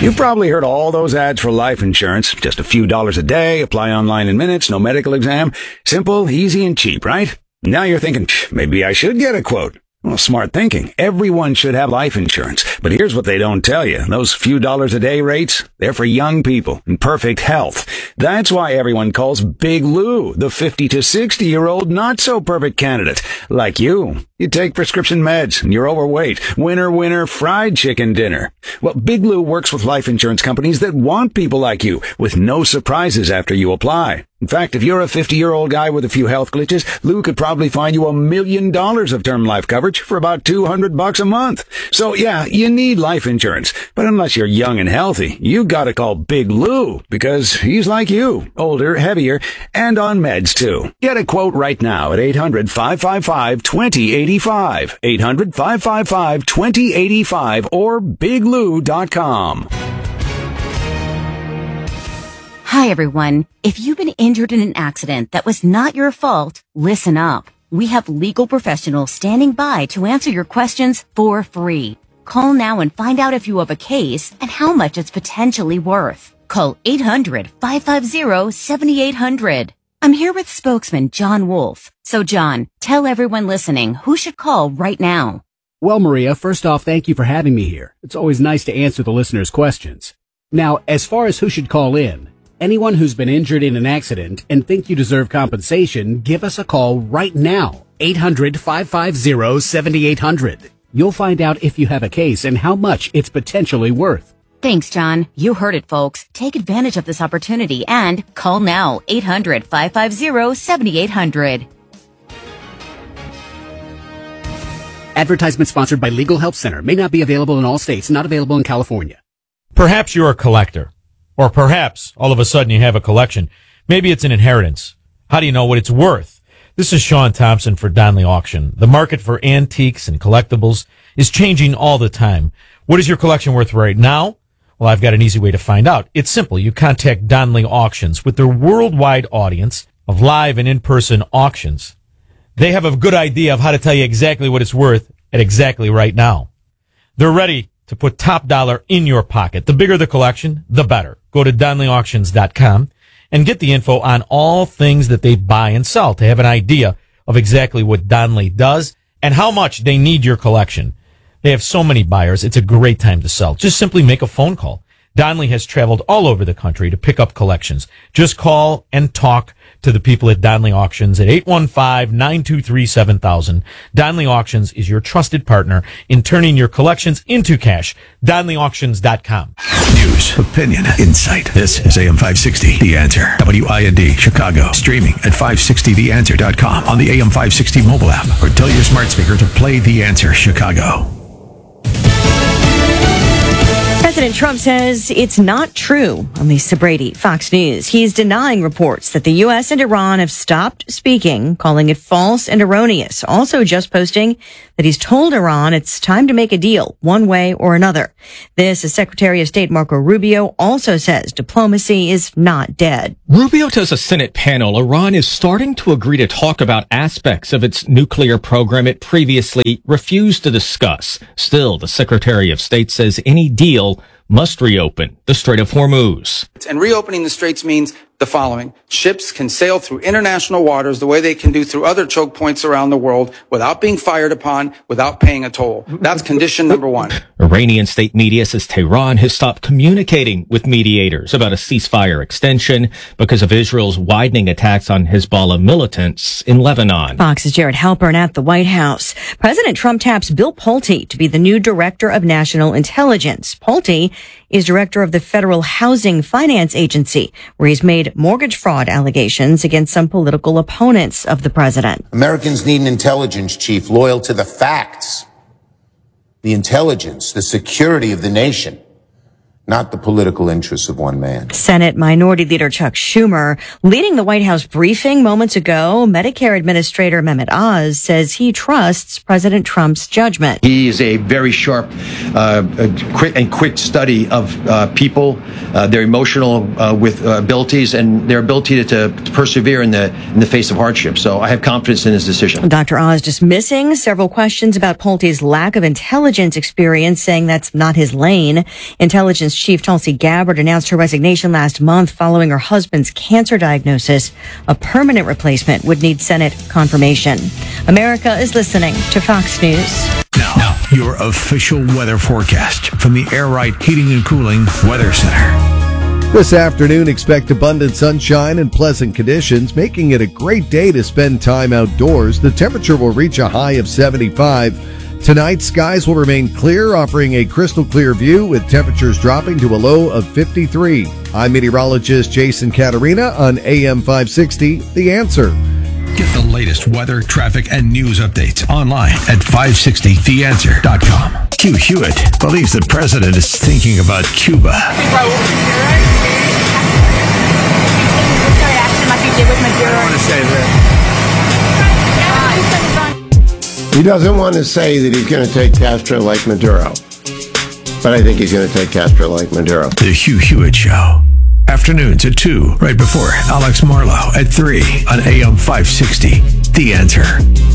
You've probably heard all those ads for life insurance. Just a few dollars a day, apply online in minutes, no medical exam. Simple, easy, and cheap, right? Now you're thinking, maybe I should get a quote. Well, smart thinking. Everyone should have life insurance. But here's what they don't tell you. Those few dollars a day rates, they're for young people in perfect health. That's why everyone calls Big Lou the 50 to 60-year-old not-so-perfect candidate. Like you. You take prescription meds and you're overweight. Winner, winner, fried chicken dinner. Well, Big Lou works with life insurance companies that want people like you with no surprises after you apply. In fact, if you're a 50-year-old guy with a few health glitches, Lou could probably find you $1 million of term life coverage for about $200 a month. So yeah, you need life insurance. But unless you're young and healthy, you gotta call Big Lou because he's like you, older, heavier, and on meds too. Get a quote right now at 800-555-2085. 800-555-2085 or biglou.com. Hi, everyone. If you've been injured in an accident that was not your fault, listen up. We have legal professionals standing by to answer your questions for free. Call now and find out if you have a case and how much it's potentially worth. Call 800-550-7800. I'm here with spokesman John Wolf. So, John, tell everyone listening who should call right now. Well, Maria, first off, thank you for having me here. It's always nice to answer the listeners' questions. Now, as far as who should call in, anyone who's been injured in an accident and think you deserve compensation, give us a call right now. 800-550-7800. You'll find out if you have a case and how much it's potentially worth. Thanks, John. You heard it, folks. Take advantage of this opportunity and call now. 800-550-7800. Advertisement sponsored by Legal Help Center. May not be available in all states. Not available in California. Perhaps you're a collector. Or perhaps, all of a sudden, you have a collection. Maybe it's an inheritance. How do you know what it's worth? This is Sean Thompson for Donley Auction. The market for antiques and collectibles is changing all the time. What is your collection worth right now? Well, I've got an easy way to find out. It's simple. You contact Donley Auctions with their worldwide audience of live and in-person auctions. They have a good idea of how to tell you exactly what it's worth at exactly right now. They're ready to put top dollar in your pocket. The bigger the collection, the better. Go to DonleyAuctions.com and get the info on all things that they buy and sell to have an idea of exactly what Donley does and how much they need your collection. They have so many buyers, it's a great time to sell. Just simply make a phone call. Donley has traveled all over the country to pick up collections. Just call and talk to the people at Donley Auctions at 815-923-7000. Donley Auctions is your trusted partner in turning your collections into cash. DonleyAuctions.com. News, opinion, insight. This is AM 560, The Answer. WIND, Chicago. Streaming at 560theanswer.com on the AM 560 mobile app. Or tell your smart speaker to play The Answer Chicago. President Trump says it's not true on Lisa Brady, Fox News. He's denying reports that the U.S. and Iran have stopped speaking, calling it false and erroneous. Also just posting that he's told Iran it's time to make a deal one way or another. This, as Secretary of State Marco Rubio also says diplomacy is not dead. Rubio tells a Senate panel Iran is starting to agree to talk about aspects of its nuclear program it previously refused to discuss. Still, the Secretary of State says any deal must reopen the Strait of Hormuz. And reopening the straits means the following. Ships can sail through international waters the way they can do through other choke points around the world without being fired upon, without paying a toll. That's condition number one. Iranian state media says Tehran has stopped communicating with mediators about a ceasefire extension because of Israel's widening attacks on Hezbollah militants in Lebanon. Fox's Jared Halpern at the White House. President Trump taps Bill Pulte to be the new Director of National Intelligence. Pulte is director of the Federal Housing Finance Agency, where he's made mortgage fraud allegations against some political opponents of the president. Americans need an intelligence chief loyal to the facts, the intelligence, the security of the nation, not the political interests of one man. Senate Minority Leader Chuck Schumer leading the White House briefing moments ago. Medicare Administrator Mehmet Oz says he trusts President Trump's judgment. He is a very sharp quick study of people, their emotional abilities and their ability to persevere in the face of hardship. So I have confidence in his decision. Dr. Oz dismissing several questions about Pulte's lack of intelligence experience, saying that's not his lane. Intelligence Services Chief Tulsi Gabbard announced her resignation last month following her husband's cancer diagnosis. A permanent replacement would need Senate confirmation. America is listening to Fox News. Now, your official weather forecast from the Air Right Heating and Cooling Weather Center. This afternoon, expect abundant sunshine and pleasant conditions, making it a great day to spend time outdoors. The temperature will reach a high of 75. Tonight, skies will remain clear, offering a crystal clear view with temperatures dropping to a low of 53. I'm meteorologist Jason Caterina on AM 560, The Answer. Get the latest weather, traffic, and news updates online at 560theanswer.com. Hugh Hewitt believes the president is thinking about Cuba. He doesn't want to say that he's going to take Castro like Maduro, but I think he's going to take Castro like Maduro. The Hugh Hewitt Show. Afternoons at 2, right before Alex Marlowe at 3 on AM 560. The Answer.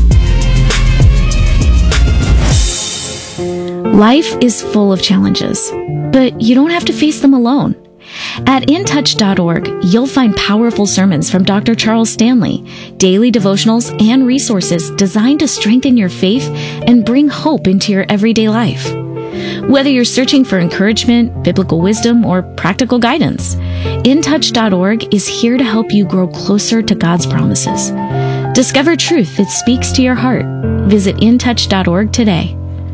Life is full of challenges, but you don't have to face them alone. At intouch.org, you'll find powerful sermons from Dr. Charles Stanley, daily devotionals, and resources designed to strengthen your faith and bring hope into your everyday life. Whether you're searching for encouragement, biblical wisdom, or practical guidance, intouch.org is here to help you grow closer to God's promises. Discover truth that speaks to your heart. Visit intouch.org today.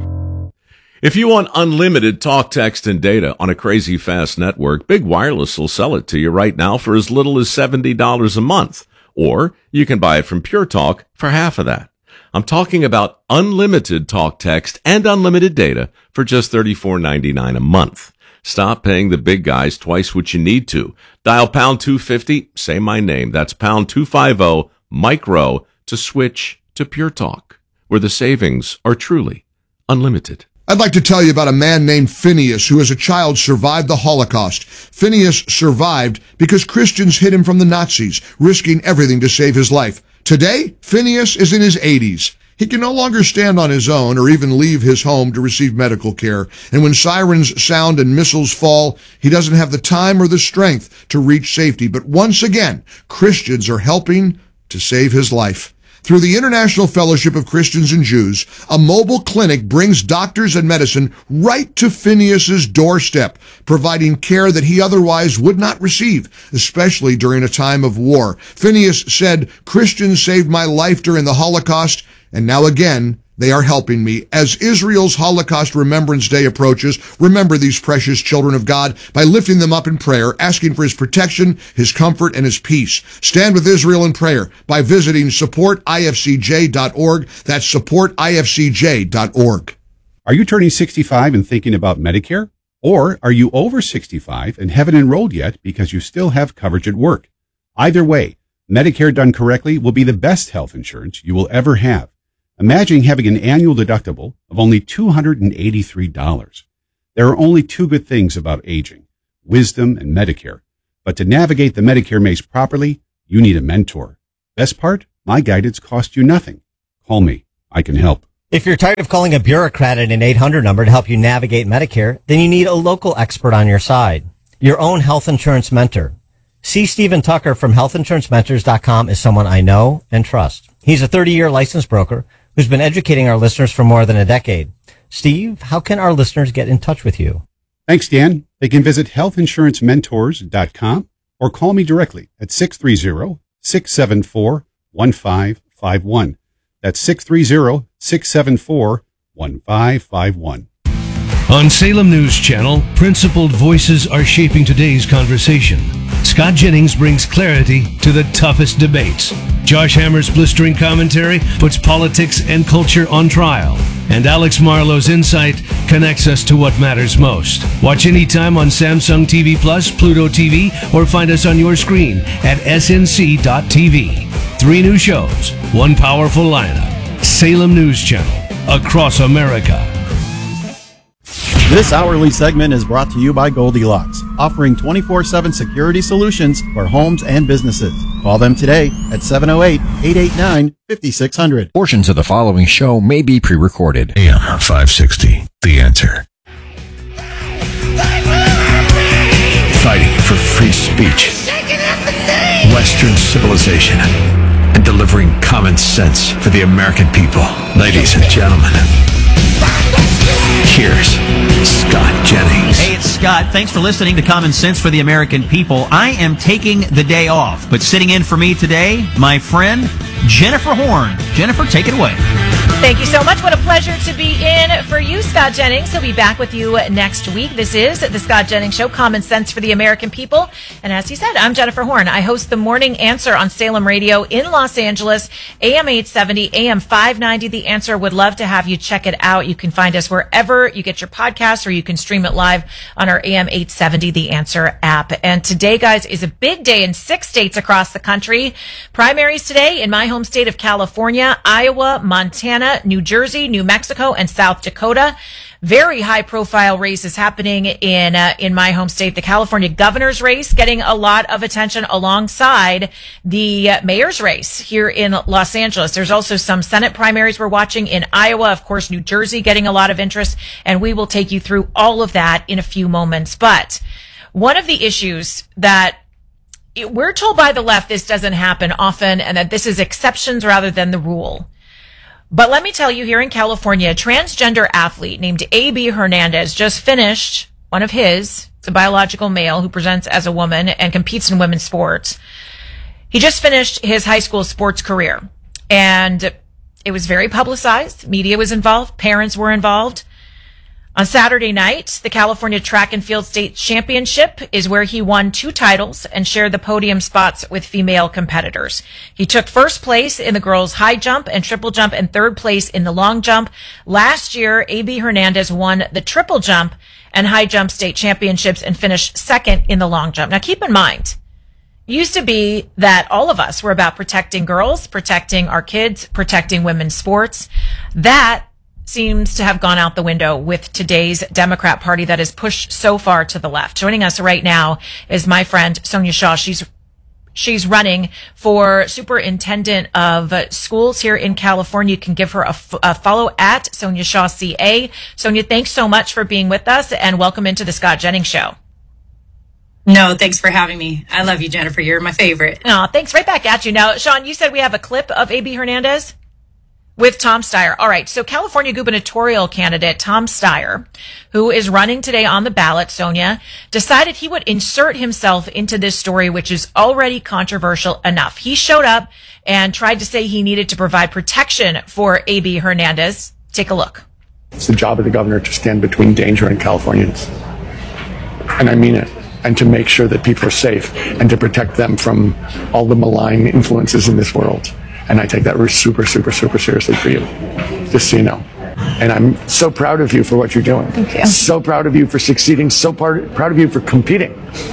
If you want unlimited talk, text, and data on a crazy fast network, Big Wireless will sell it to you right now for as little as $70 a month. Or you can buy it from Pure Talk for half of that. I'm talking about unlimited talk, text, and unlimited data for just $34.99 a month. Stop paying the big guys twice what you need to. Dial pound 250, say my name. That's pound 250 micro to switch to Pure Talk, where the savings are truly unlimited. I'd like to tell you about a man named Phineas who as a child survived the Holocaust. Phineas survived because Christians hid him from the Nazis, risking everything to save his life. Today, Phineas is in his 80s. He can no longer stand on his own or even leave his home to receive medical care. And when sirens sound and missiles fall, he doesn't have the time or the strength to reach safety. But once again, Christians are helping to save his life. Through the International Fellowship of Christians and Jews, a mobile clinic brings doctors and medicine right to Phineas's doorstep, providing care that he otherwise would not receive, especially during a time of war. Phineas said, "Christians saved my life during the Holocaust, and now again, they are helping me." As Israel's Holocaust Remembrance Day approaches, remember these precious children of God by lifting them up in prayer, asking for his protection, his comfort, and his peace. Stand with Israel in prayer by visiting supportifcj.org. That's supportifcj.org. Are you turning 65 and thinking about Medicare? Or are you over 65 and haven't enrolled yet because you still have coverage at work? Either way, Medicare done correctly will be the best health insurance you will ever have. Imagine having an annual deductible of only $283. There are only two good things about aging, wisdom and Medicare. But to navigate the Medicare maze properly, you need a mentor. Best part? My guidance costs you nothing. Call me. I can help. If you're tired of calling a bureaucrat at an 800 number to help you navigate Medicare, then you need a local expert on your side. Your own health insurance mentor. C. Stephen Tucker from healthinsurancementors.com is someone I know and trust. He's a 30-year licensed broker who's been educating our listeners for more than a decade. Steve, how can our listeners get in touch with you? Thanks, Dan. They can visit healthinsurancementors.com or call me directly at 630-674-1551. That's 630-674-1551. On Salem News Channel, principled voices are shaping today's conversation. Scott Jennings brings clarity to the toughest debates. Josh Hammer's blistering commentary puts politics and culture on trial. And Alex Marlowe's insight connects us to what matters most. Watch anytime on Samsung TV Plus, Pluto TV, or find us on your screen at snc.tv. 3 new shows, 1 powerful lineup. Salem News Channel, across America. This hourly segment is brought to you by Goldilocks, offering 24/7 security solutions for homes and businesses. Call them today at 708-889-5600. Portions of the following show may be pre-recorded. AM 560, The Answer. free speech, Western civilization, and delivering common sense for the American people. Ladies and gentlemen, here's Scott Jennings. Hey, it's Scott. Thanks for listening to Common Sense for the American People. I am taking the day off, but sitting in for me today, my friend Jennifer Horn. Jennifer, take it away. Thank you so much. What a pleasure to be in for you, Scott Jennings. He'll be back with you next week. This is the Scott Jennings Show, Common Sense for the American People. And as he said, I'm Jennifer Horn. I host the Morning Answer on Salem Radio in Los Angeles, AM 870, AM 590. The Answer. Would love to have you check it out. You can find us wherever you get your podcasts, or you can stream it live on our AM 870 The Answer app. And today, guys, is a big day in 6 states across the country. Primaries today in my home state of California, Iowa, Montana, New Jersey, New Mexico, and South Dakota. Very high-profile races happening in my home state. The California governor's race getting a lot of attention alongside the mayor's race here in Los Angeles. There's also some Senate primaries we're watching in Iowa. Of course, New Jersey getting a lot of interest, and we will take you through all of that in a few moments. But one of the issues that we're told by the left this doesn't happen often, and that this is exceptions rather than the rule. But let me tell you, here in California, a transgender athlete named A.B. Hernandez just finished one of his. It's a biological male who presents as a woman and competes in women's sports. He just finished his high school sports career, and it was very publicized. Media was involved. Parents were involved. On Saturday night, the California Track and Field State Championship is where he won 2 titles and shared the podium spots with female competitors. He took first place in the girls' high jump and triple jump and third place in the long jump. Last year, A.B. Hernandez won the triple jump and high jump state championships and finished second in the long jump. Now, keep in mind, it used to be that all of us were about protecting girls, protecting our kids, protecting women's sports. That seems to have gone out the window with today's Democrat Party that is pushed so far to the left. Joining us right now is my friend Sonia Shaw. She's running for superintendent of schools here in California. You can give her a follow at Sonia Shaw CA. Sonia, thanks so much for being with us, and welcome into the Scott Jennings Show. No, thanks for having me. I love you, Jennifer. You're my favorite. Oh, thanks. Right back at you. Now, Sean, you said we have a clip of A.B. Hernandez with Tom Steyer. All right. So California gubernatorial candidate Tom Steyer, who is running today on the ballot, Sonia, decided he would insert himself into this story, which is already controversial enough. He showed up and tried to say he needed to provide protection for A.B. Hernandez. Take a look. It's the job of the governor to stand between danger and Californians. And I mean it. And to make sure that people are safe and to protect them from all the malign influences in this world. And I take that super, super, super seriously for you, just so you know. And I'm so proud of you for what you're doing. Thank you. So proud of you for succeeding. So proud of you for competing.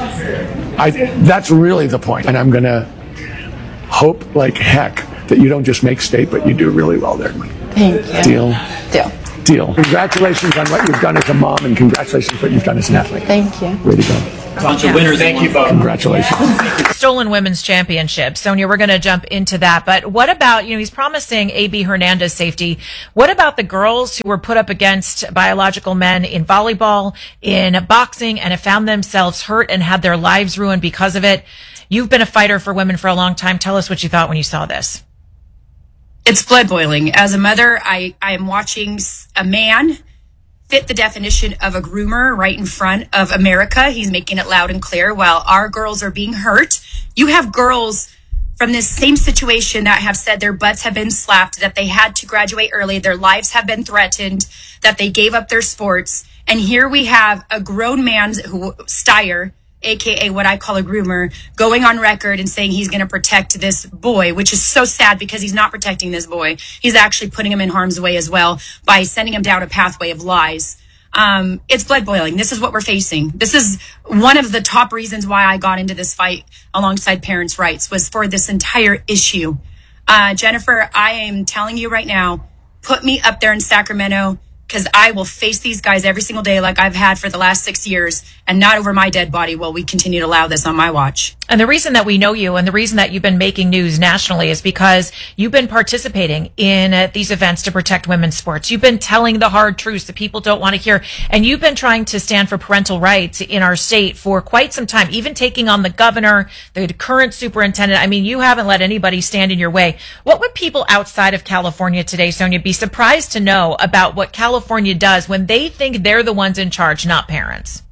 That's really the point. And I'm going to hope like heck that you don't just make state, but you do really well there. Thank you. Deal. Congratulations on what you've done as a mom, and congratulations on what you've done as an athlete. Thank you. Way to go. Bunch of winners. Thank you both. Congratulations. Stolen women's championship. Sonia, we're going to jump into that. But what about, he's promising A.B. Hernandez safety. What about the girls who were put up against biological men in volleyball, in boxing, and have found themselves hurt and had their lives ruined because of it? You've been a fighter for women for a long time. Tell us what you thought when you saw this. It's blood boiling. As a mother, I am watching a man fit the definition of a groomer right in front of America. He's making it loud and clear while our girls are being hurt. You have girls from this same situation that have said their butts have been slapped, that they had to graduate early, their lives have been threatened, that they gave up their sports. And here we have a grown man, Steyer, AKA what I call a groomer, going on record and saying he's going to protect this boy, which is so sad because he's not protecting this boy. He's actually putting him in harm's way as well by sending him down a pathway of lies. It's blood boiling. This is what we're facing. This is one of the top reasons why I got into this fight alongside parents' rights, was for this entire issue. Jennifer, I am telling you right now, put me up there in Sacramento, because I will face these guys every single day like I've had for the last 6 years, and not over my dead body while we continue to allow this on my watch. And the reason that we know you and the reason that you've been making news nationally is because you've been participating in these events to protect women's sports. You've been telling the hard truths that people don't want to hear. And you've been trying to stand for parental rights in our state for quite some time, even taking on the governor, the current superintendent. I mean, you haven't let anybody stand in your way. What would people outside of California today, Sonia, be surprised to know about what California does when they think they're the ones in charge, not parents?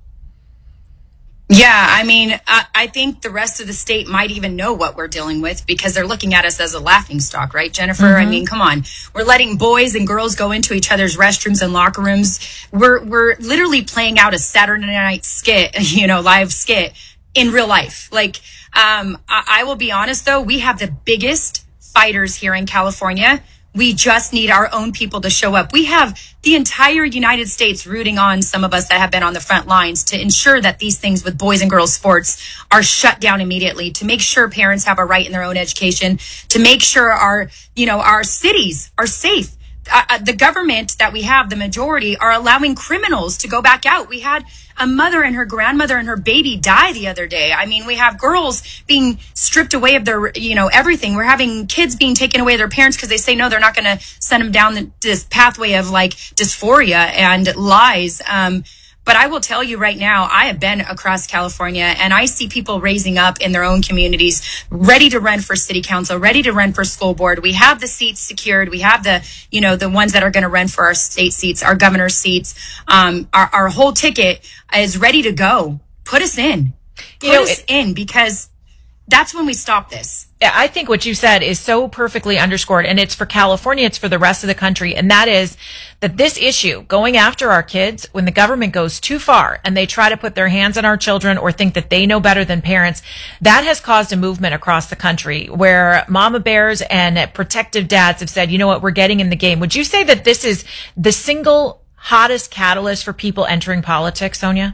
Yeah, I mean, I think the rest of the state might even know what we're dealing with because they're looking at us as a laughingstock, right, Jennifer? I mean, come on. We're letting boys and girls go into each other's restrooms and locker rooms. We're literally playing out a Saturday night skit, live skit in real life. Like, I will be honest, though, we have the biggest fighters here in California. We just need our own people to show up. We have the entire United States rooting on some of us that have been on the front lines to ensure that these things with boys and girls sports are shut down immediately, to make sure parents have a right in their own education, to make sure our cities are safe. The government that we have, the majority, are allowing criminals to go back out. We had a mother and her grandmother and her baby die the other day. I mean, we have girls being stripped away of their, everything. We're having kids being taken away their parents because they say, no, they're not going to send them down this pathway of like dysphoria and lies. But I will tell you right now, I have been across California and I see people raising up in their own communities, ready to run for city council, ready to run for school board. We have the seats secured. We have the ones that are going to run for our state seats, our governor's seats. Our whole ticket is ready to go. Put us in. Put us in because that's when we stop this. I think what you said is so perfectly underscored, and it's for California, it's for the rest of the country, and that is that this issue, going after our kids, when the government goes too far and they try to put their hands on our children or think that they know better than parents, that has caused a movement across the country where mama bears and protective dads have said, you know what, we're getting in the game. Would you say that this is the single hottest catalyst for people entering politics, Sonia?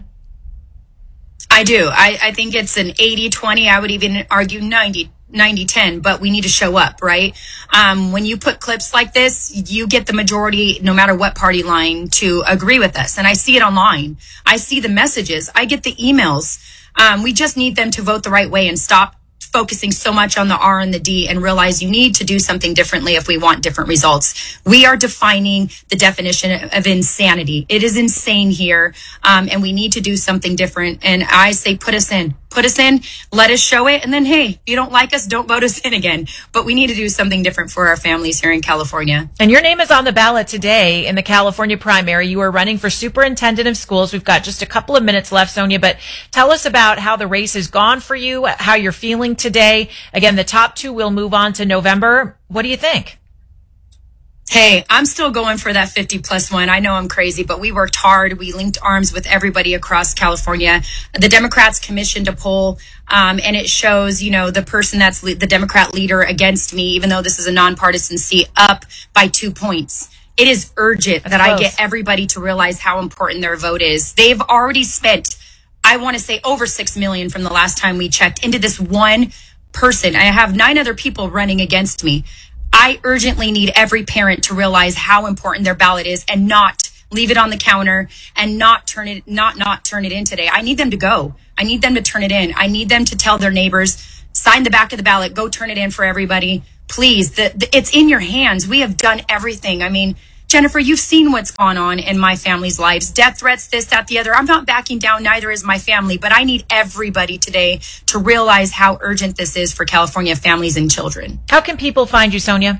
I do. I think it's an 80-20. I would even argue 90-10, but we need to show up, right? When you put clips like this, you get the majority, no matter what party line, to agree with us. And I see it online. I see the messages. I get the emails. We just need them to vote the right way and stop focusing so much on the R and the D and realize you need to do something differently if we want different results. We are defining the definition of insanity. It is insane here, and we need to do something different. And I say put us in. Put us in, let us show it, and then, hey, if you don't like us, don't vote us in again. But we need to do something different for our families here in California. And your name is on the ballot today in the California primary. You are running for superintendent of schools. We've got just a couple of minutes left, Sonia, but tell us about how the race has gone for you, how you're feeling today. Again, the top two will move on to November. What do you think? Hey, I'm still going for that 50+ one. I know I'm crazy, but we worked hard. We linked arms with everybody across California. The Democrats commissioned a poll, and it shows, the person that's the Democrat leader against me, even though this is a nonpartisan seat, up by 2 points. It is urgent that I get everybody to realize how important their vote is. They've already spent, I want to say, over $6 million from the last time we checked into this one person. I have 9 other people running against me. I urgently need every parent to realize how important their ballot is and not leave it on the counter and not turn it in today. I need them to go. I need them to turn it in. I need them to tell their neighbors, sign the back of the ballot, go turn it in for everybody. Please, it's in your hands. We have done everything. I mean, Jennifer, you've seen what's gone on in my family's lives. Death threats, this, that, the other. I'm not backing down. Neither is my family. But I need everybody today to realize how urgent this is for California families and children. How can people find you, Sonia?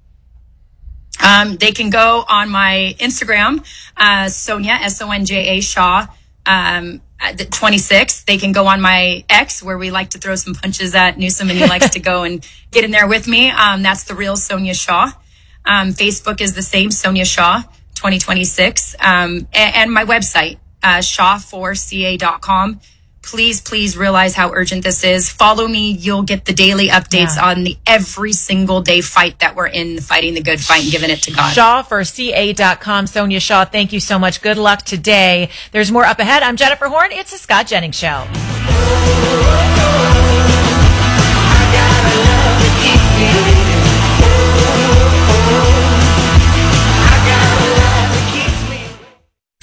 They can go on my Instagram, Sonia, SONJA Shaw, 26. They can go on my X, where we like to throw some punches at Newsom, and he likes to go and get in there with me. That's the real Sonia Shaw. Facebook is the same, Sonia Shaw 2026, and my website, shaw4ca.com. Please realize how urgent this is. Follow me. You'll get the daily updates on the every single day fight that we're in, fighting the good fight and giving it to God. Shaw4ca.com. Sonia Shaw, thank you so much. Good luck today. There's more up ahead. I'm Jennifer Horn. It's the Scott Jennings Show.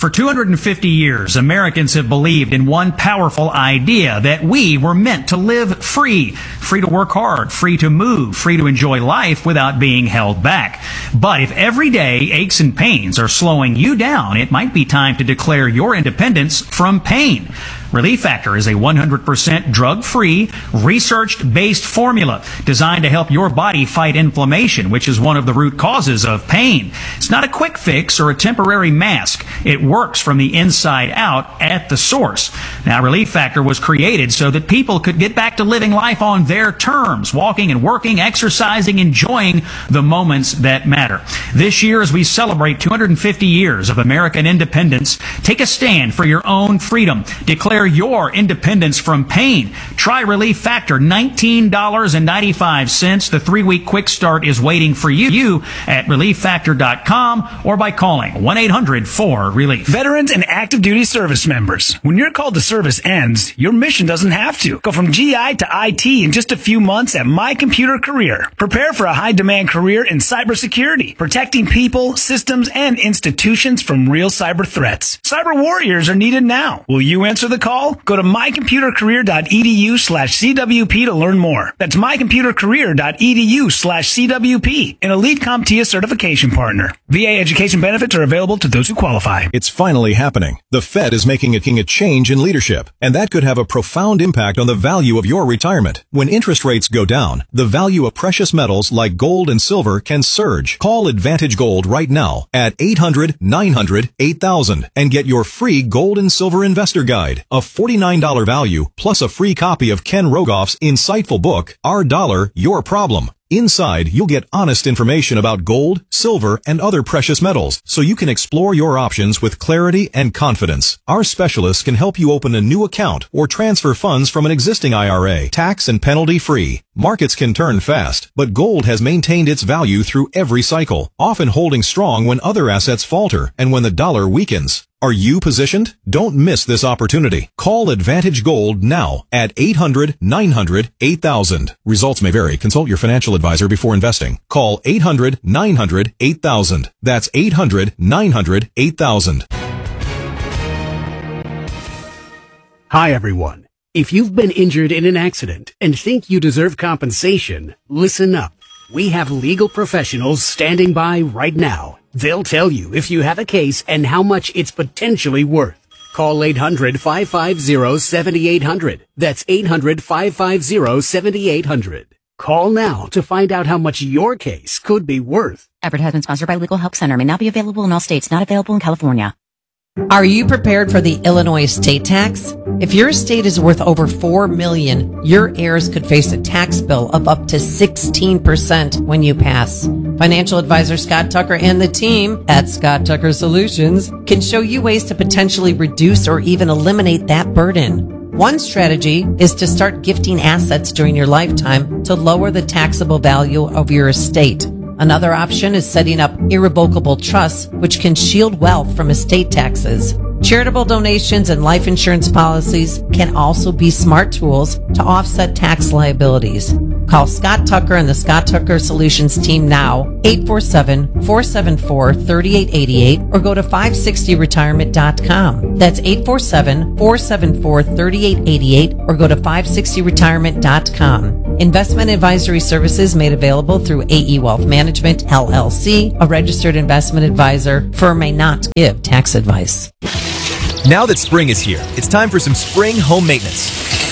For 250 years, Americans have believed in one powerful idea, that we were meant to live free. Free to work hard, free to move, free to enjoy life without being held back. But if everyday aches and pains are slowing you down, it might be time to declare your independence from pain. Relief Factor is a 100% drug-free, research-based formula designed to help your body fight inflammation, which is one of the root causes of pain. It's not a quick fix or a temporary mask. It works from the inside out at the source. Now, Relief Factor was created so that people could get back to living life on their terms, walking and working, exercising, enjoying the moments that matter. This year, as we celebrate 250 years of American independence, take a stand for your own freedom. Declare your independence from pain. Try Relief Factor, $19.95. The 3-week quick start is waiting for you at ReliefFactor.com or by calling 1-800-4RELIEF. Veterans and active duty service members, when your call to service ends, your mission doesn't have to. Go from GI to IT in just a few months at My Computer Career. Prepare for a high-demand career in cybersecurity, protecting people, systems, and institutions from real cyber threats. Cyber warriors are needed now. Will you answer the call? Go to mycomputercareer.edu/CWP to learn more. That's mycomputercareer.edu/CWP, an Elite CompTIA certification partner. VA education benefits are available to those who qualify. It's finally happening. The Fed is making a change in leadership, and that could have a profound impact on the value of your retirement. When interest rates go down, the value of precious metals like gold and silver can surge. Call Advantage Gold right now at 800-900-8000 and get your free gold and silver investor guide. A $49 value plus a free copy of Ken Rogoff's insightful book, Our Dollar, Your Problem. Inside, you'll get honest information about gold, silver, and other precious metals, so you can explore your options with clarity and confidence. Our specialists can help you open a new account or transfer funds from an existing IRA, tax and penalty free. Markets can turn fast, but gold has maintained its value through every cycle, often holding strong when other assets falter and when the dollar weakens. Are you positioned? Don't miss this opportunity. Call Advantage Gold now at 800-900-8000. Results may vary. Consult your financial advisor before investing. Call 800-900-8000. That's 800-900-8000. Hi, everyone. If you've been injured in an accident and think you deserve compensation, listen up. We have legal professionals standing by right now. They'll tell you if you have a case and how much it's potentially worth. Call 800-550-7800. That's 800-550-7800. Call now to find out how much your case could be worth. Advertisement sponsored by Legal Help Center. May not be available in all states. Not available in California. Are you prepared for the Illinois estate tax? If your estate is worth over $4 million, your heirs could face a tax bill of up to 16% when you pass. Financial advisor Scott Tucker and the team at Scott Tucker Solutions can show you ways to potentially reduce or even eliminate that burden. One strategy is to start gifting assets during your lifetime to lower the taxable value of your estate. Another option is setting up irrevocable trusts, which can shield wealth from estate taxes. Charitable donations and life insurance policies can also be smart tools to offset tax liabilities. Call Scott Tucker and the Scott Tucker Solutions team now, 847-474-3888, or go to 560retirement.com. That's 847-474-3888, or go to 560retirement.com. Investment advisory services made available through AE Wealth Management, LLC, a registered investment advisor. Firm may not give tax advice. Now that spring is here, it's time for some spring home maintenance.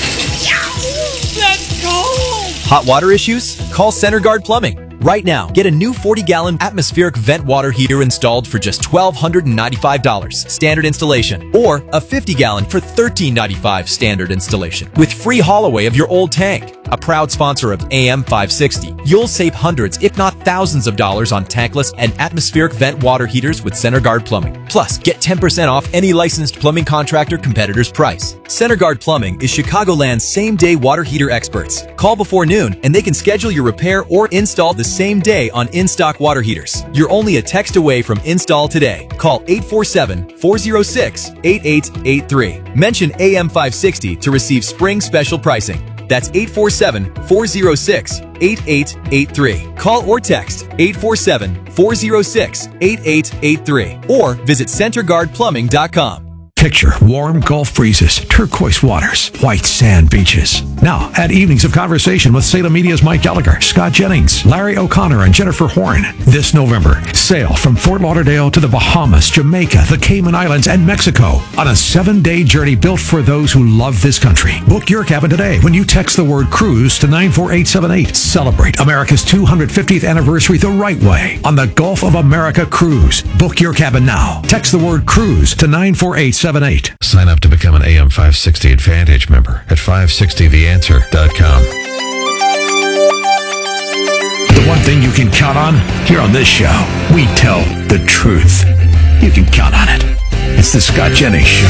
That's cold! Hot water issues? Call CenterGuard Plumbing. Right now, get a new 40-gallon atmospheric vent water heater installed for just $1,295 standard installation, or a 50-gallon for $1,395 standard installation, with free haul away of your old tank. A proud sponsor of AM 560, you'll save hundreds, if not thousands of dollars on tankless and atmospheric vent water heaters with CenterGuard Plumbing. Plus, get 10% off any licensed plumbing contractor competitor's price. CenterGuard Plumbing is Chicagoland's same-day water heater experts. Call before noon, and they can schedule your repair or install the same day on in-stock water heaters. You're only a text away from install today. Call 847-406-8883. Mention AM 560 to receive spring special pricing. That's 847-406-8883. Call or text 847-406-8883 or visit centerguardplumbing.com. Picture warm Gulf breezes, turquoise waters, white sand beaches. Now, add evenings of conversation with Salem Media's Mike Gallagher, Scott Jennings, Larry O'Connor, and Jennifer Horn. This November, sail from Fort Lauderdale to the Bahamas, Jamaica, the Cayman Islands, and Mexico on a 7-day journey built for those who love this country. Book your cabin today when you text the word cruise to 94878. Celebrate America's 250th anniversary the right way on the Gulf of America Cruise. Book your cabin now. Text the word cruise to 94878. Sign up to become an AM 560 Advantage member at 560theanswer.com. The one thing you can count on here on this show, we tell the truth. You can count on it. It's the Scott Jennings Show.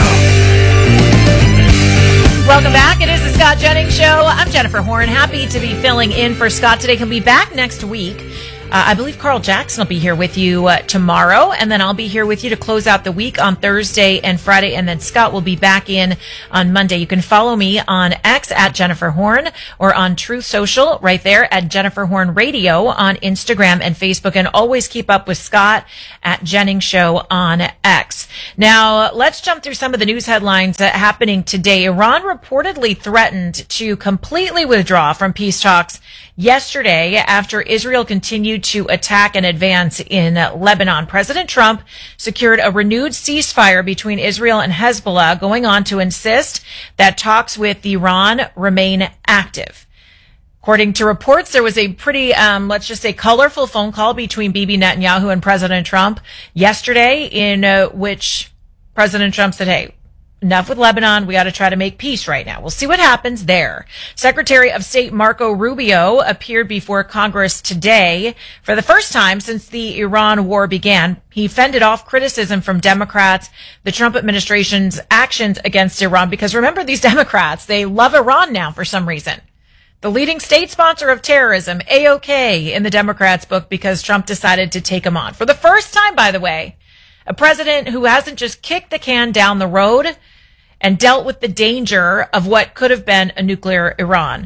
Welcome back. It is the Scott Jennings Show. I'm Jennifer Horn. Happy to be filling in for Scott today. He'll be back next week. I believe Carl Jackson will be here with you tomorrow, and then I'll be here with you to close out the week on Thursday and Friday, and then Scott will be back in on Monday. You can follow me on X at Jennifer Horn or on Truth Social right there at Jennifer Horn Radio on Instagram and Facebook, and always keep up with Scott at Jennings Show on X. Now, let's jump through some of the news headlines happening today. Iran reportedly threatened to completely withdraw from peace talks yesterday after Israel continued to attack and advance in Lebanon. President Trump secured a renewed ceasefire between Israel and Hezbollah, going on to insist that talks with Iran remain active. According to reports, there was a pretty, let's just say, colorful phone call between Bibi Netanyahu and President Trump yesterday, in which President Trump said, hey, enough with Lebanon. We got to try to make peace right now. We'll see what happens there. Secretary of State Marco Rubio appeared before Congress today for the first time since the Iran war began. He fended off criticism from Democrats, the Trump administration's actions against Iran, because remember, these Democrats, they love Iran now for some reason. The leading state sponsor of terrorism, AOK, in the Democrats' book, because Trump decided to take him on. For the first time, by the way, a president who hasn't just kicked the can down the road and dealt with the danger of what could have been a nuclear Iran.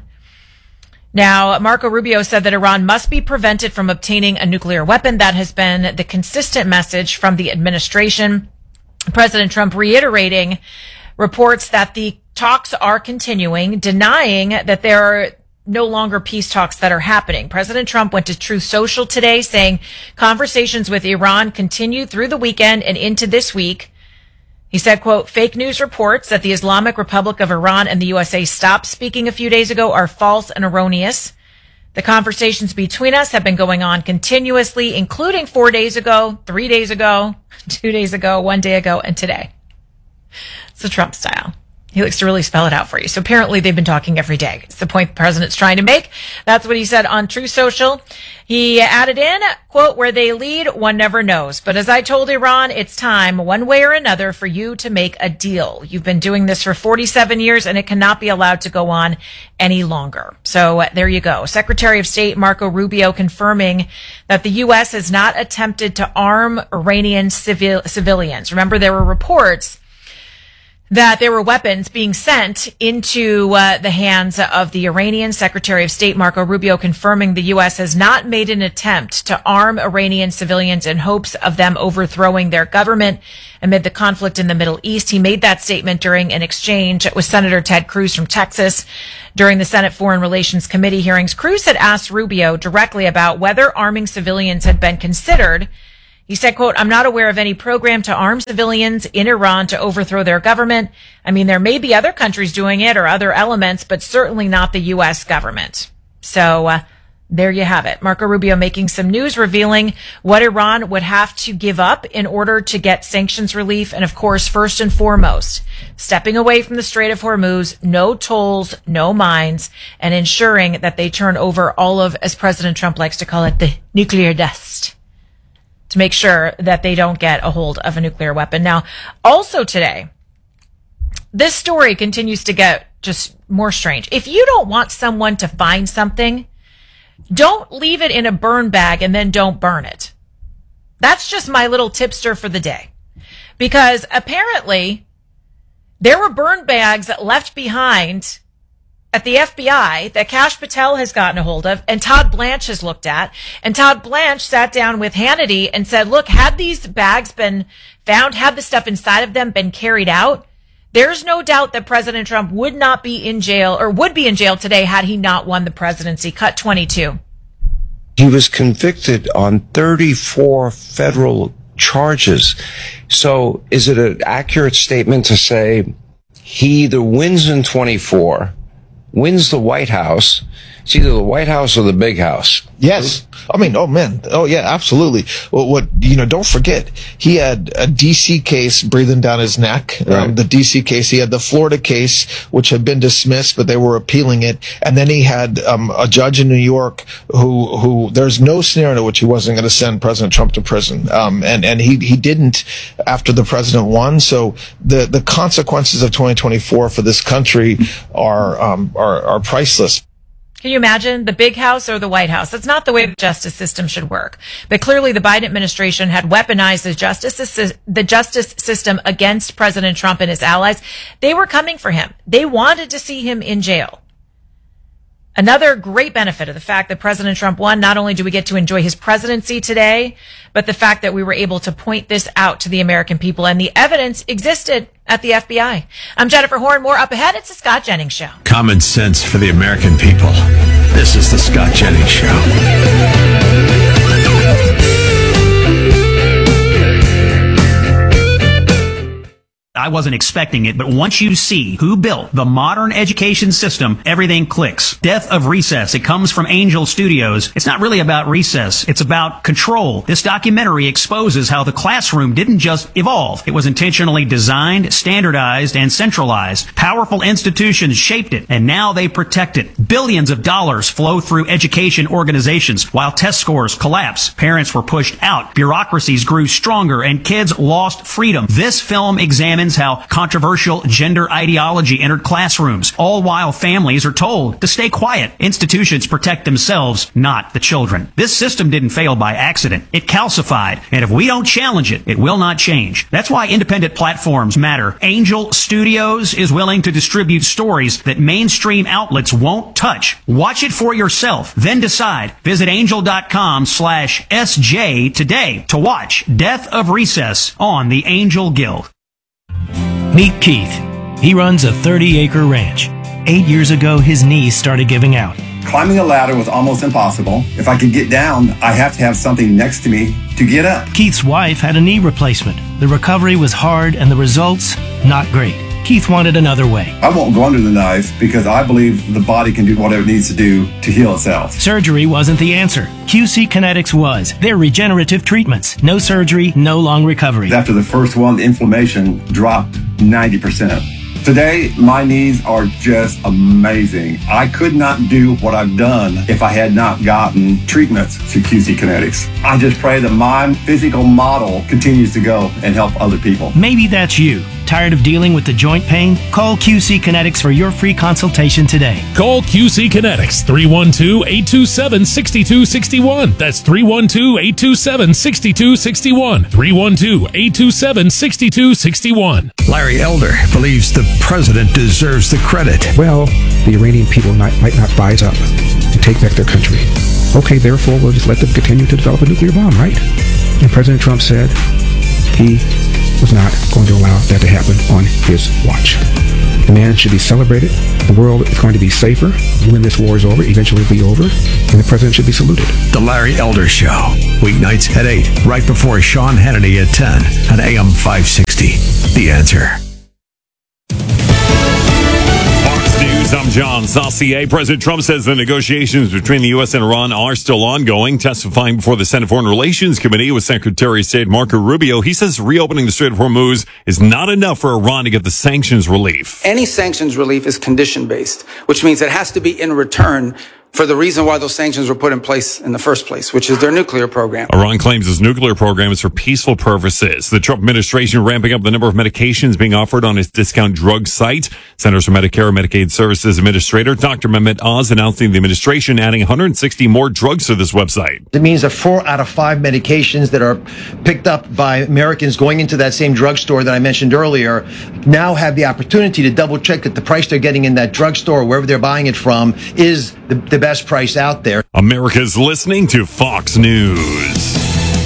Now, Marco Rubio said that Iran must be prevented from obtaining a nuclear weapon. That has been the consistent message from the administration. President Trump reiterating reports that the talks are continuing, denying that there are no longer peace talks that are happening. President Trump went to Truth Social today saying conversations with Iran continue through the weekend and into this week. He said, quote, fake news reports that the Islamic Republic of Iran and the USA stopped speaking a few days ago are false and erroneous. The conversations between us have been going on continuously, including 4 days ago, 3 days ago, 2 days ago, 1 day ago, and today. It's the Trump style. He likes to really spell it out for you. So apparently they've been talking every day. It's the point the president's trying to make. That's what he said on Truth Social. He added in, quote, where they lead, one never knows. But as I told Iran, it's time, one way or another, for you to make a deal. You've been doing this for 47 years, and it cannot be allowed to go on any longer. So there you go. Secretary of State Marco Rubio confirming that the U.S. has not attempted to arm Iranian civilians. Remember, there were reports that there were weapons being sent into the hands of the Iranian. Secretary of State Marco Rubio confirming the U.S. has not made an attempt to arm Iranian civilians in hopes of them overthrowing their government amid the conflict in the Middle East. He made that statement during an exchange with Senator Ted Cruz from Texas during the Senate Foreign Relations Committee hearings. Cruz had asked Rubio directly about whether arming civilians had been considered. He said, quote, I'm not aware of any program to arm civilians in Iran to overthrow their government. I mean, there may be other countries doing it or other elements, but certainly not the U.S. government. So there you have it. Marco Rubio making some news, revealing what Iran would have to give up in order to get sanctions relief. And of course, first and foremost, stepping away from the Strait of Hormuz, no tolls, no mines, and ensuring that they turn over all of, as President Trump likes to call it, the nuclear dust, to make sure that they don't get a hold of a nuclear weapon. Now, also today, this story continues to get just more strange. If you don't want someone to find something, don't leave it in a burn bag and then don't burn it. That's just my little tipster for the day. Because apparently there were burn bags left behind at the FBI that Kash Patel has gotten a hold of and Todd Blanche has looked at. And Todd Blanche sat down with Hannity and said, look, had these bags been found, had the stuff inside of them been carried out, there's no doubt that President Trump would not be in jail or would be in jail today had he not won the presidency. Cut 22. He was convicted on 34 federal charges. So is it an accurate statement to say he either wins in 24, wins the White House, it's either the White House or the big house? Yes. I mean, oh man. Oh yeah, absolutely. Well, don't forget, he had a DC case breathing down his neck. Right. The DC case, he had the Florida case, which had been dismissed, but they were appealing it. And then he had, a judge in New York who there's no scenario in which he wasn't going to send President Trump to prison. And he didn't after the president won. So the consequences of 2024 for this country are priceless. Can you imagine the big house or the White House? That's not the way the justice system should work. But clearly the Biden administration had weaponized the justice system against President Trump and his allies. They were coming for him. They wanted to see him in jail. Another great benefit of the fact that President Trump won, not only do we get to enjoy his presidency today, but the fact that we were able to point this out to the American people, and the evidence existed at the FBI. I'm Jennifer Horn. More up ahead. It's the Scott Jennings Show. Common sense for the American people. This is the Scott Jennings Show. I wasn't expecting it, but once you see who built the modern education system, everything clicks. Death of Recess. It comes from Angel Studios. It's not really about recess. It's about control. This documentary exposes how the classroom didn't just evolve. It was intentionally designed, standardized, and centralized. Powerful institutions shaped it, and now they protect it. Billions of dollars flow through education organizations while test scores collapse. Parents were pushed out. Bureaucracies grew stronger, and kids lost freedom. This film examines how controversial gender ideology entered classrooms, all while families are told to stay quiet. Institutions protect themselves, not the children. This system didn't fail by accident. It calcified, and if we don't challenge it, it will not change. That's why independent platforms matter. Angel Studios is willing to distribute stories that mainstream outlets won't touch. Watch it for yourself, then decide. Visit angel.com/SJ today to watch Death of Recess on the Angel Guild. Meet Keith. He runs a 30-acre ranch. 8 years ago, his knees started giving out. Climbing a ladder was almost impossible. If I could get down, I have to have something next to me to get up. Keith's wife had a knee replacement. The recovery was hard and the results, not great. Keith wanted another way. I won't go under the knife because I believe the body can do whatever it needs to do to heal itself. Surgery wasn't the answer. QC Kinetics was. They're regenerative treatments. No surgery, no long recovery. After the first one, the inflammation dropped 90%. Today, my knees are just amazing. I could not do what I've done if I had not gotten treatments through QC Kinetics. I just pray that my physical model continues to go and help other people. Maybe that's you. Tired of dealing with the joint pain? Call QC Kinetics for your free consultation today. Call QC Kinetics, 312-827-6261. That's 312-827-6261. 312-827-6261. Larry Elder believes the president deserves the credit. Well, the Iranian people might not rise up to take back their country. Okay, therefore, we'll just let them continue to develop a nuclear bomb, right? And President Trump said he was not going to allow that to happen on his watch. The man should be celebrated. The world is going to be safer when this war is over. Eventually it'll be over. And the president should be saluted. The Larry Elder Show. Weeknights at 8, right before Sean Hannity at 10 on AM 560. The Answer. I'm John Saucier. President Trump says the negotiations between the U.S. and Iran are still ongoing. Testifying before the Senate Foreign Relations Committee with Secretary of State Marco Rubio, he says reopening the Strait of Hormuz is not enough for Iran to get the sanctions relief. Any sanctions relief is condition-based, which means it has to be in return for the reason why those sanctions were put in place in the first place, which is their nuclear program. Iran claims its nuclear program is for peaceful purposes. The Trump administration ramping up the number of medications being offered on its discount drug site. Centers for Medicare and Medicaid Services Administrator Dr. Mehmet Oz announcing the administration adding 160 more drugs to this website. It means that 4 out of 5 medications that are picked up by Americans going into that same drugstore that I mentioned earlier now have the opportunity to double check that the price they're getting in that drugstore, wherever they're buying it from, is the best price out there. America's listening to Fox News.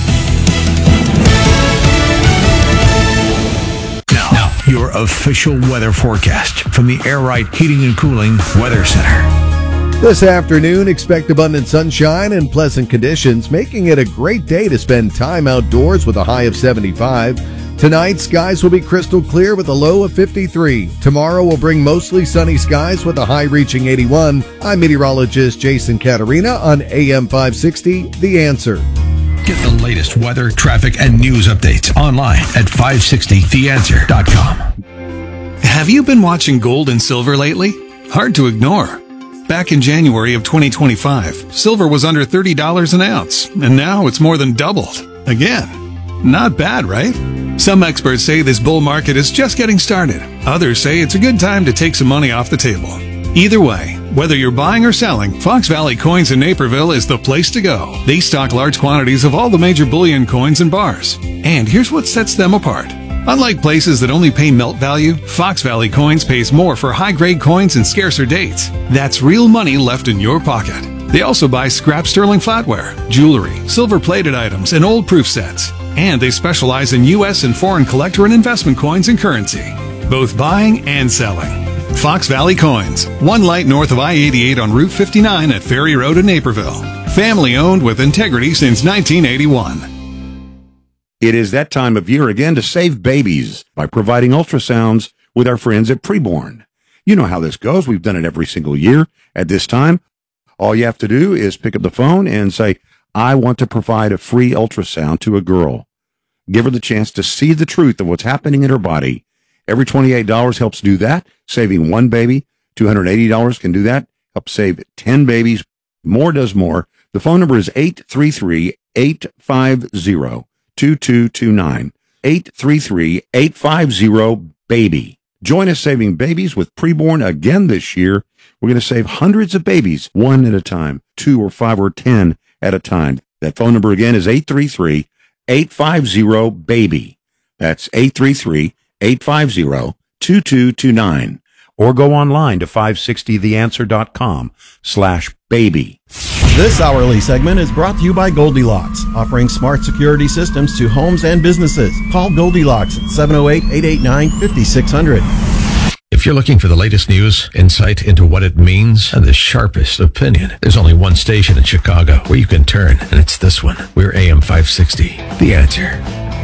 Now, your official weather forecast from the Air Right Heating and Cooling Weather Center. This afternoon, expect abundant sunshine and pleasant conditions, making it a great day to spend time outdoors with a high of 75. Tonight, skies will be crystal clear with a low of 53. Tomorrow will bring mostly sunny skies with a high reaching 81. I'm meteorologist Jason Caterina on AM 560, The Answer. Get the latest weather, traffic, and news updates online at 560theanswer.com. Have you been watching gold and silver lately? Hard to ignore. Back in January of 2025, silver was under $30 an ounce, and now it's more than doubled. Again. Not bad, right? Some experts say this bull market is just getting started. Others say it's a good time to take some money off the table. Either way, whether you're buying or selling, Fox Valley Coins in Naperville is the place to go. They stock large quantities of all the major bullion coins and bars. And here's what sets them apart. Unlike places that only pay melt value, Fox Valley Coins pays more for high-grade coins and scarcer dates. That's real money left in your pocket. They also buy scrap sterling flatware, jewelry, silver-plated items, and old proof sets. And they specialize in U.S. and foreign collector and investment coins and currency, both buying and selling. Fox Valley Coins, 1 light north of I-88 on Route 59 at Ferry Road in Naperville. Family owned with integrity since 1981. It is that time of year again to save babies by providing ultrasounds with our friends at Preborn. You know how this goes. We've done it every single year. At this time, all you have to do is pick up the phone and say, I want to provide a free ultrasound to a girl. Give her the chance to see the truth of what's happening in her body. Every $28 helps do that, saving 1 baby. $280 can do that, help save 10 babies. More does more. The phone number is 833-850-2229. 833-850-BABY. Join us saving babies with Preborn again this year. We're going to save hundreds of babies, 1 at a time, 2 or 5 or 10 at a time. That phone number again is 833-850-BABY. That's 833-850-2229. Or go online to 560theanswer.com/baby. This hourly segment is brought to you by Goldilocks, offering smart security systems to homes and businesses. Call Goldilocks at 708-889-5600. If you're looking for the latest news, insight into what it means, and the sharpest opinion, there's only one station in Chicago where you can turn, and it's this one. We're AM 560, The Answer.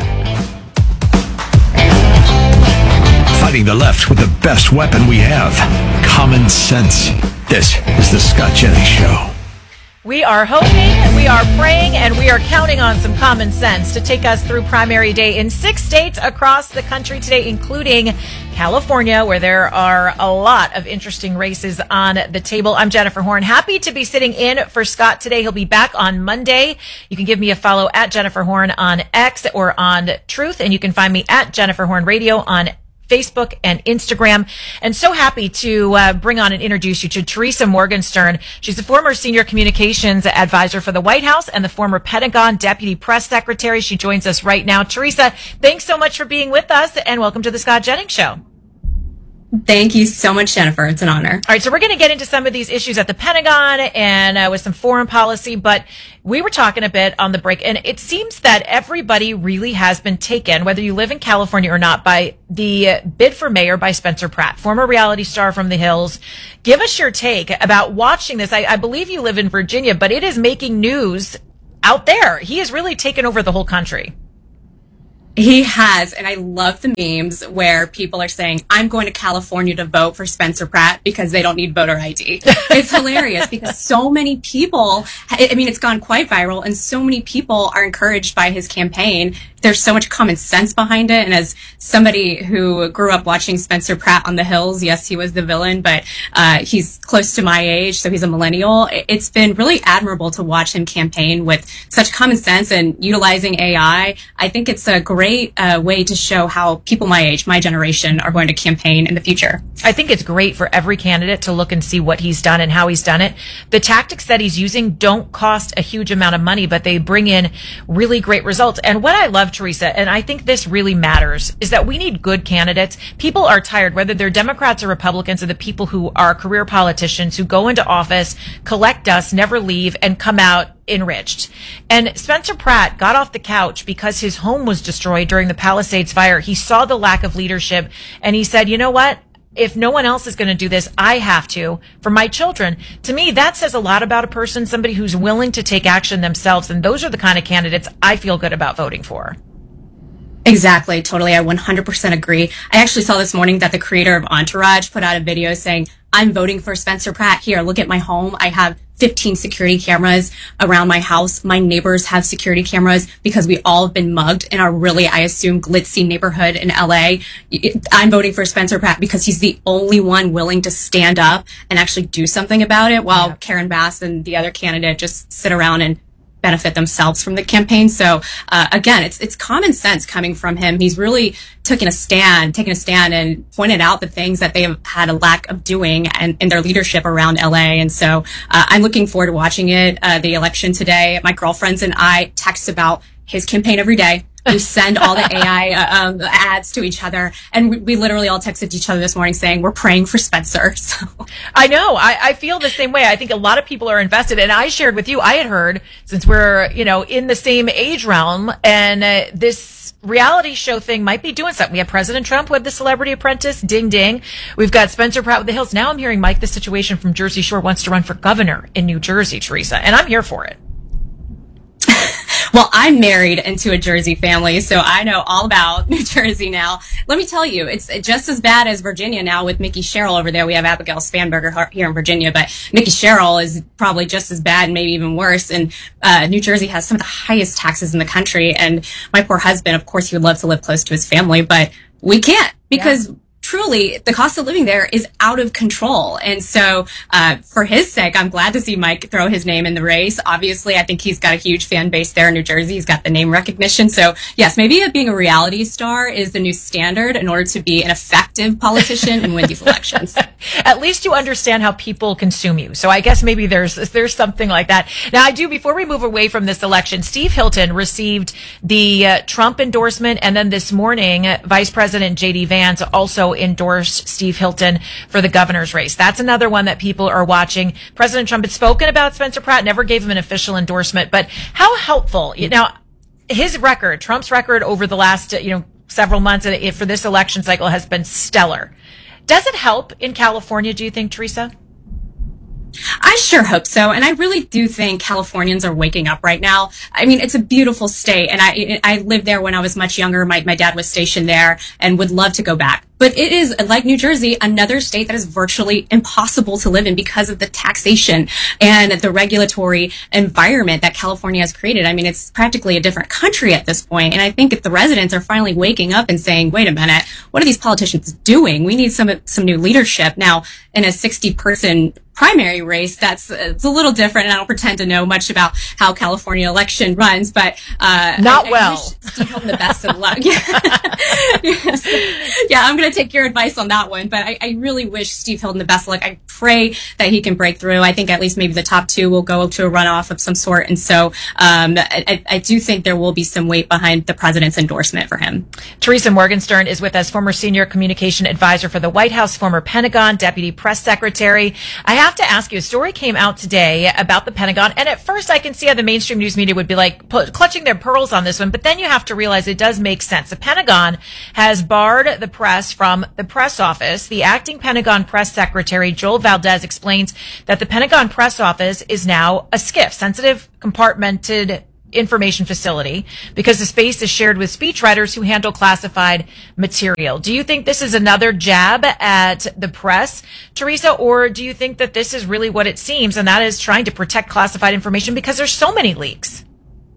Fighting the left with the best weapon we have, common sense. This is the Scott Jennings Show. We are hoping, we are praying, and we are counting on some common sense to take us through primary day in 6 states across the country today, including California, where there are a lot of interesting races on the table. I'm Jennifer Horn. Happy to be sitting in for Scott today. He'll be back on Monday. You can give me a follow at Jennifer Horn on X or on Truth, and you can find me at Jennifer Horn Radio on Facebook and Instagram. And so happy to bring on and introduce you to Teresa Morgenstern. She's the former senior communications advisor for the White House and the former Pentagon deputy press secretary. She joins us right now. Teresa, thanks so much for being with us, and welcome to the Scott Jennings Show. Thank you so much, Jennifer. It's an honor. All right, so we're going to get into some of these issues at the Pentagon and with some foreign policy, but we were talking a bit on the break, and it seems that everybody really has been taken, whether you live in California or not, by the bid for mayor by Spencer Pratt, former reality star from The Hills. Give us your take about watching this. I believe you live in Virginia, but it is making news out there. He has really taken over the whole country. He has, and I love the memes where people are saying, I'm going to California to vote for Spencer Pratt because they don't need voter ID. It's hilarious because so many people, I mean, it's gone quite viral, and so many people are encouraged by his campaign. There's so much common sense behind it. And as somebody who grew up watching Spencer Pratt on The Hills, yes, he was the villain, but he's close to my age, so he's a millennial. It's been really admirable to watch him campaign with such common sense and utilizing AI. I think it's a great way to show how people my age, my generation, are going to campaign in the future. I think it's great for every candidate to look and see what he's done and how he's done it. The tactics that he's using don't cost a huge amount of money, but they bring in really great results. And what I love, Teresa, and I think this really matters, is that we need good candidates. People are tired, whether they're Democrats or Republicans, of the people who are career politicians who go into office, collect dust, never leave, and come out enriched. And Spencer Pratt got off the couch because his home was destroyed during the Palisades fire. He saw the lack of leadership, and he said, you know what? If no one else is going to do this, I have to for my children. To me, that says a lot about a person, somebody who's willing to take action themselves. And those are the kind of candidates I feel good about voting for. Exactly. Totally. I 100% agree. I actually saw this morning that the creator of Entourage put out a video saying, I'm voting for Spencer Pratt. Here, look at my home. I have 15 security cameras around my house. My neighbors have security cameras because we all have been mugged in our really, I assume, glitzy neighborhood in LA. I'm voting for Spencer Pratt because he's the only one willing to stand up and actually do something about it, while Karen Bass and the other candidate just sit around and benefit themselves from the campaign. So again, it's common sense coming from him. He's really taken a stand and pointed out the things that they have had a lack of doing and in their leadership around LA. And so I'm looking forward to watching it, the election today. My girlfriends and I text about his campaign every day. We send all the AI ads to each other, and we literally all texted each other this morning saying we're praying for Spencer. So I know. I feel the same way. I think a lot of people are invested, and I shared with you. I had heard, since we're in the same age realm, and this reality show thing might be doing something. We have President Trump with The Celebrity Apprentice, ding ding. We've got Spencer Pratt with The Hills. Now I'm hearing Mike the Situation from Jersey Shore wants to run for governor in New Jersey, Teresa, and I'm here for it. Well, I'm married into a Jersey family, so I know all about New Jersey now. Let me tell you, it's just as bad as Virginia now with Mickey Sherrill over there. We have Abigail Spanberger here in Virginia, but Mickey Sherrill is probably just as bad and maybe even worse. And New Jersey has some of the highest taxes in the country. And my poor husband, of course, he would love to live close to his family, but we can't because truly, the cost of living there is out of control. And so for his sake, I'm glad to see Mike throw his name in the race. Obviously, I think he's got a huge fan base there in New Jersey. He's got the name recognition. So yes, maybe being a reality star is the new standard in order to be an effective politician and win these elections. At least you understand how people consume you. So I guess maybe there's something like that. Now, I do, before we move away from this election, Steve Hilton received the Trump endorsement. And then this morning, Vice President J.D. Vance also endorsed Steve Hilton for the governor's race. That's another one that people are watching. President Trump had spoken about Spencer Pratt, never gave him an official endorsement, but how helpful, his record, Trump's record over the last, several months for this election cycle has been stellar. Does it help in California, do you think, Teresa? I sure hope so. And I really do think Californians are waking up right now. I mean, it's a beautiful state. And I lived there when I was much younger. My dad was stationed there and would love to go back. But it is, like New Jersey, another state that is virtually impossible to live in because of the taxation and the regulatory environment that California has created. I mean, it's practically a different country at this point. And I think if the residents are finally waking up and saying, wait a minute, what are these politicians doing? We need some new leadership. Now, in a 60-person primary race, it's a little different, and I don't pretend to know much about how California election runs, but I wish Steve Hilton the best of luck. Yeah, I'm going to take your advice on that one, but I really wish Steve Hilton the best of luck. I pray that he can break through. I think at least maybe the top two will go to a runoff of some sort, and so I do think there will be some weight behind the president's endorsement for him. Teresa Morgenstern is with us, former senior communication advisor for the White House, former Pentagon deputy press secretary. I have to ask you, a story came out today about the Pentagon, and at first I can see how the mainstream news media would be like clutching their pearls on this one, but then you have to realize it does make sense. The Pentagon has barred the press from the press office. The acting Pentagon press secretary, Joel Valdez, explains that the Pentagon press office is now a SCIF, sensitive compartmented information facility because the space is shared with speechwriters who handle classified material. Do you think this is another jab at the press, Teresa, or do you think that this is really what it seems, and that is trying to protect classified information because there's so many leaks?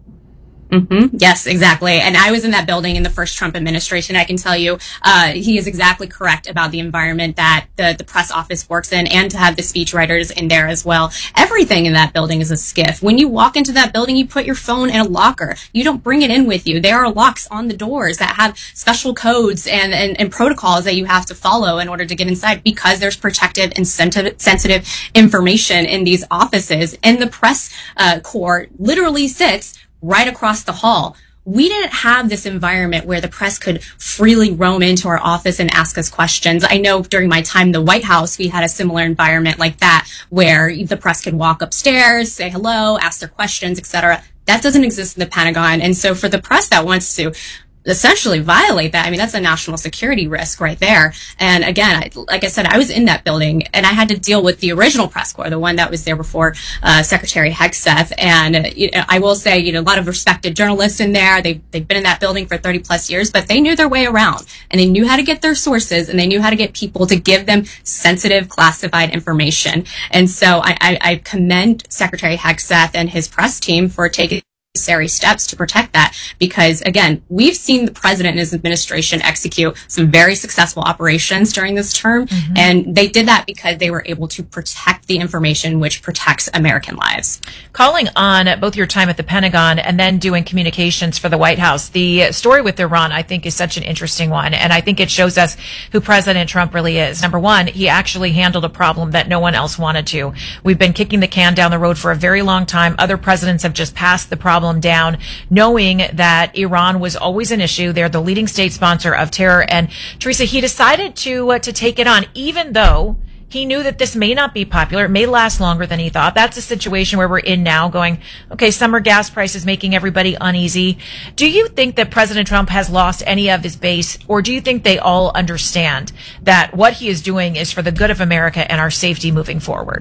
Mm-hmm. Yes, exactly. And I was in that building in the first Trump administration. I can tell you, he is exactly correct about the environment that the press office works in, and to have the speechwriters in there as well. Everything in that building is a skiff. When you walk into that building, you put your phone in a locker. You don't bring it in with you. There are locks on the doors that have special codes and protocols that you have to follow in order to get inside, because there's protective and sensitive information in these offices. And the press corps literally sits right across the hall. We didn't have this environment where the press could freely roam into our office and ask us questions. I know during my time in the White House, we had a similar environment like that, where the press could walk upstairs, say hello, ask their questions, etc. That doesn't exist in the Pentagon. And so for the press that wants to essentially violate that, I mean, that's a national security risk right there. And again, like I said, I was in that building and I had to deal with the original press corps, the one that was there before Secretary Hegseth. And I will say, a lot of respected journalists in there. They've been in that building for 30 plus years, but they knew their way around, and they knew how to get their sources, and they knew how to get people to give them sensitive, classified information. And so I commend Secretary Hegseth and his press team for taking necessary steps to protect that, because again, we've seen the president and his administration execute some very successful operations during this term, and they did that because they were able to protect the information which protects American lives. Calling on both your time at the Pentagon and then doing communications for the White House, the story with Iran, I think, is such an interesting one, and I think it shows us who President Trump really is. Number one, he actually handled a problem that no one else wanted to. We've been kicking the can down the road for a very long time. Other presidents have just passed the problem down, knowing that Iran was always an issue. They're the leading state sponsor of terror. And Teresa, he decided to take it on, even though he knew that this may not be popular. It may last longer than he thought. That's a situation where we're in now, going, okay, summer gas prices making everybody uneasy. Do you think that President Trump has lost any of his base, or do you think they all understand that what he is doing is for the good of America and our safety moving forward?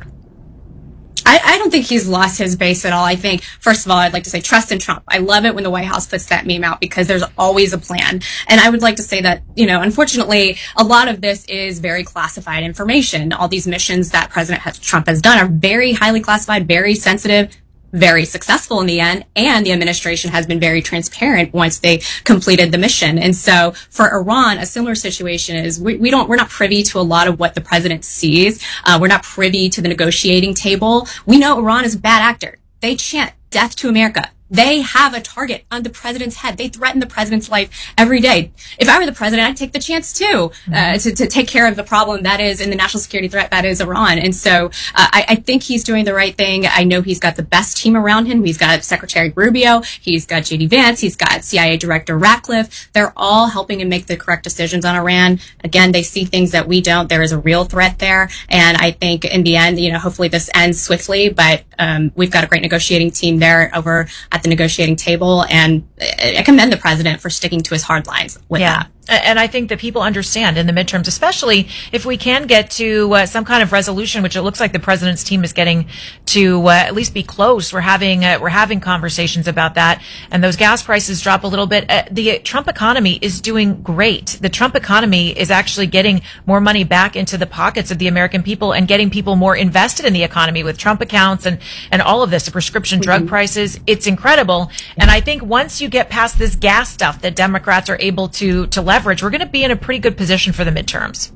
I don't think he's lost his base at all. I think, first of all, I'd like to say trust in Trump. I love it when the White House puts that meme out, because there's always a plan. And I would like to say that, unfortunately, a lot of this is very classified information. All these missions that President Trump has done are very highly classified, very sensitive, very successful in the end, and the administration has been very transparent once they completed the mission. And so for Iran, a similar situation is we're not privy to a lot of what the president sees. We're not privy to the negotiating table. We know Iran is a bad actor. They chant death to America. They have a target on the president's head. They threaten the president's life every day. If I were the president, I'd take the chance too, to take care of the problem that is in the national security threat that is Iran. And so I think he's doing the right thing. I know he's got the best team around him. He's got Secretary Rubio. He's got J.D. Vance. He's got CIA Director Ratcliffe. They're all helping him make the correct decisions on Iran. Again, they see things that we don't. There is a real threat there. And I think in the end, hopefully this ends swiftly, but we've got a great negotiating team there over at the negotiating table, and I commend the president for sticking to his hard lines with that. And I think that people understand in the midterms, especially if we can get to some kind of resolution, which it looks like the president's team is getting to at least be close. We're having conversations about that, and those gas prices drop a little bit. The Trump economy is doing great. The Trump economy is actually getting more money back into the pockets of the American people and getting people more invested in the economy with Trump accounts and all of this, the prescription drug prices. It's incredible. And I think once you get past this gas stuff that Democrats are able to leverage, we're going to be in a pretty good position for the midterms.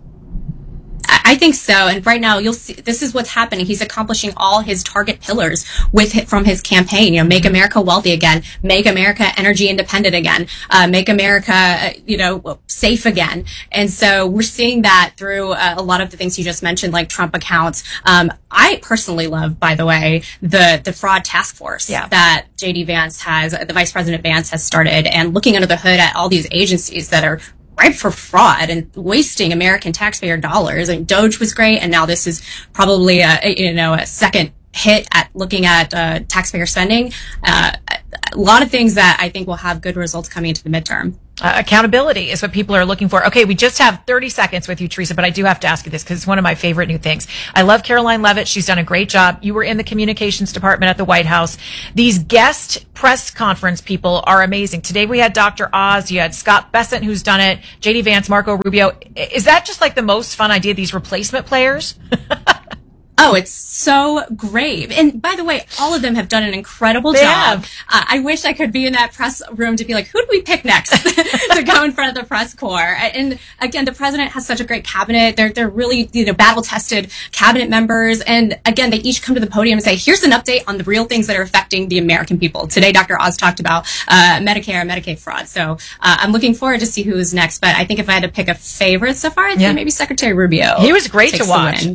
I think so. And right now, you'll see this is what's happening. He's accomplishing all his target pillars from his campaign. Make America wealthy again, make America energy independent again, make America, safe again. And so we're seeing that through a lot of the things you just mentioned, like Trump accounts. I personally love, by the way, the fraud task force that J.D. Vance the Vice President Vance has started, and looking under the hood at all these agencies that are ripe for fraud and wasting American taxpayer dollars. And Doge was great, and now this is probably a second hit at looking at taxpayer spending. a lot of things that I think will have good results coming into the midterm. Accountability is what people are looking for. Okay, we just have 30 seconds with you, Teresa, but I do have to ask you this because it's one of my favorite new things. I love Caroline Leavitt. She's done a great job. You were in the communications department at the White House. These guest press conference people are amazing. Today we had Dr. Oz. You had Scott Bessent, who's done it, JD Vance, Marco Rubio. Is that just like the most fun idea, these replacement players? Oh, it's so great. And by the way, all of them have done an incredible job. I wish I could be in that press room to be like, who do we pick next to go in front of the press corps? And again, the president has such a great cabinet. They're really, battle tested cabinet members. And again, they each come to the podium and say, here's an update on the real things that are affecting the American people. Today, Dr. Oz talked about Medicare and Medicaid fraud. So I'm looking forward to see who's next. But I think if I had to pick a favorite so far, I'd say maybe Secretary Rubio. He was great to watch.